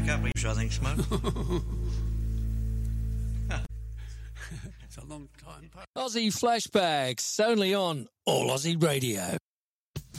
couple of years, I think, Smoke. It's a long time. Aussie Flashbacks, only on All Aussie Radio.